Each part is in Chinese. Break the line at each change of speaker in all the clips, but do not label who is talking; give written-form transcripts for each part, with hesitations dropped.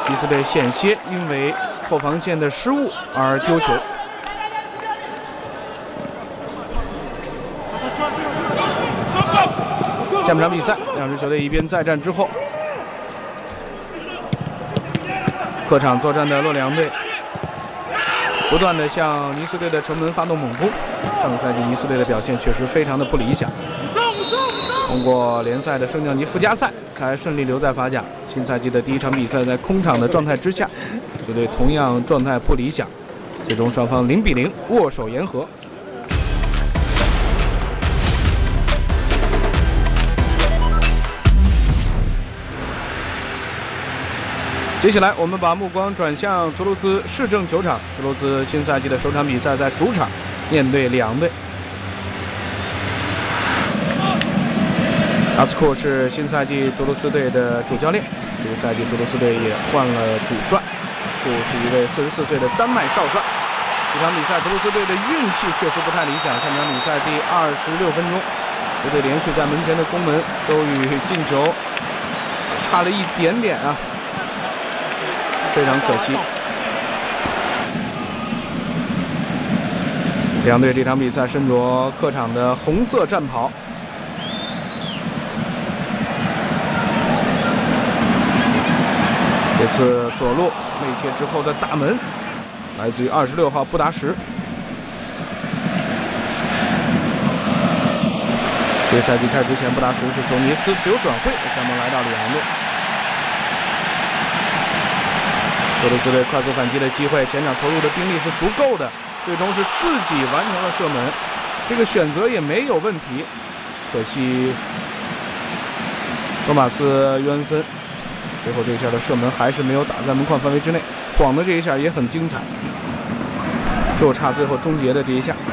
迪斯队险些因为后防线的失误而丢球。下半场比赛，两支球队一边再战之后，客场作战的洛里昂队不断的向尼斯队的城门发动猛攻。上个赛季尼斯队的表现确实非常的不理想，通过联赛的升降级附加赛才顺利留在法甲。新赛季的第一场比赛在空场的状态之下，球队同样状态不理想，最终双方0-0握手言和。接下来，我们把目光转向图卢兹市政球场。图卢兹新赛季的首场比赛在主场面对里昂队。阿斯库是新赛季图卢斯队的主教练，这个赛季图卢斯队也换了主帅。阿斯库是一位44岁的丹麦少帅。这场比赛图卢斯队的运气确实不太理想。上场比赛第26分钟，球队连续在门前的攻门都与进球差了一点点啊。非常可惜，两队这场比赛身着客场的红色战袍。这次左路内切之后的大门，来自于26号布达什。这个赛季开始之前，布达什是从尼斯自由转会加盟来到里昂队。图卢兹队快速反击的机会，前场投入的兵力是足够的，最终是自己完成了射门，这个选择也没有问题。可惜托马斯·约恩森最后这一下的射门还是没有打在门框范围之内，晃的这一下也很精彩，就差最后终结的这一下。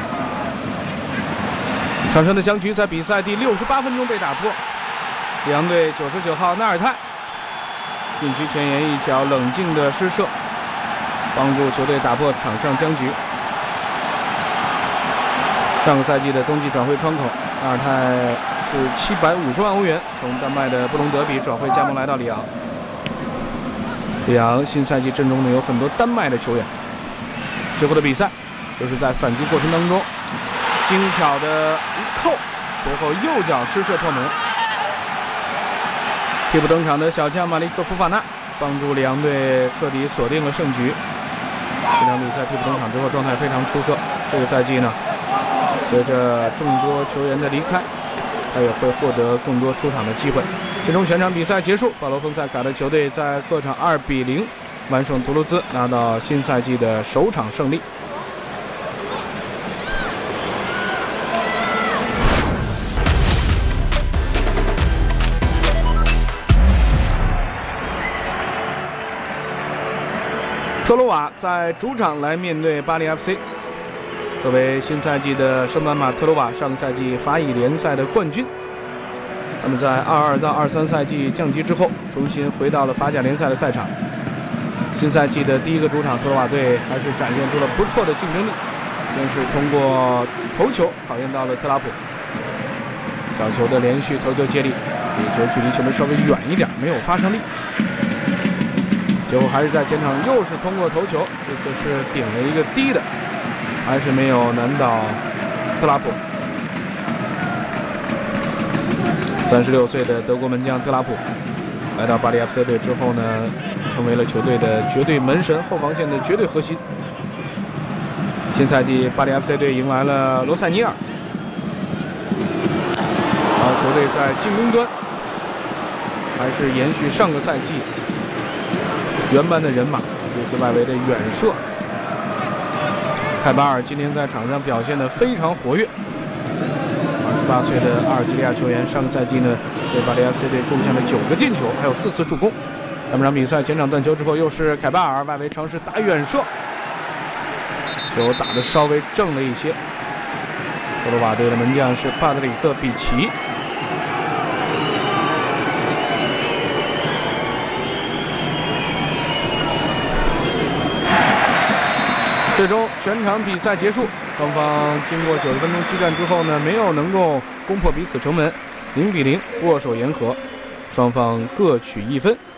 场上的僵局在比赛第68分钟被打破，里昂队99号纳尔泰禁区前沿一脚冷静的施射，帮助球队打破场上僵局。上个赛季的冬季转会窗口，纳尔泰是750万欧元从丹麦的布隆德比转会加盟来到里昂。里昂新赛季阵中呢有很多丹麦的球员。之后的比赛又是在反击过程当中精巧的一扣，随后右脚施射破门。替补登场的小将马利克·福法纳帮助里昂队彻底锁定了胜局。这场比赛替补登场之后状态非常出色。这个赛季呢，随着众多球员的离开，他也会获得更多出场的机会。最终全场比赛结束，保罗·丰塞卡的球队在客场2-0完胜图卢兹，拿到新赛季的首场胜利。特罗瓦在主场来面对巴黎 FC。作为新赛季的圣班马特罗瓦，上个赛季法乙联赛的冠军，他们在22到23赛季降级之后，重新回到了法甲联赛的赛场。新赛季的第一个主场，特罗瓦队还是展现出了不错的竞争力。先是通过头球考验到了特拉普，小球的连续头球接力，这球距离球门稍微远一点，没有发伤力。最后还是在前场又是通过头球，这次是顶了一个低的，还是没有难倒特拉普。36岁的德国门将特拉普来到巴黎 FC 队之后呢，成为了球队的绝对门神，后防线的绝对核心。新赛季巴黎 FC 队迎来了罗塞尼尔，然后球队在进攻端还是延续上个赛季原班的人马，这次外围的远射，凯巴尔今天在场上表现得非常活跃。28岁的阿尔及利亚球员，上个赛季呢为巴黎 FC 队贡献了9个进球，还有4次助攻。下半场比赛前场断球之后，又是凯巴尔外围尝试打远射，球打得稍微正了一些。特罗瓦队的门将是帕特里克·比奇。最终全场比赛结束，双方经过90分钟激战之后呢，没有能够攻破彼此城门，0-0握手言和，双方各取1分。